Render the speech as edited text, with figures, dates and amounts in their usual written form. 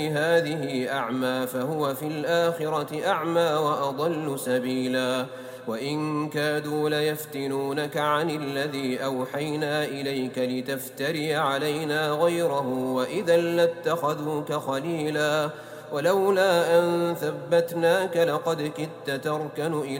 هذه أعمى فهو في الآخرة أعمى وأضل سبيلا وإن كادوا ليفتنونك عن الذي أوحينا إليك لتفتري علينا غيره وإذا لاتخذوك خليلا ولولا أن ثبتناك لقد كدت تركن إلى